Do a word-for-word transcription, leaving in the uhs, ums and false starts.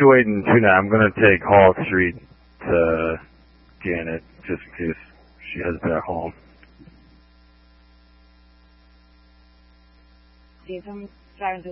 you wait in Tuna. I'm going to take Hall Street to Janet, just in case she heads back home. See if I'm driving through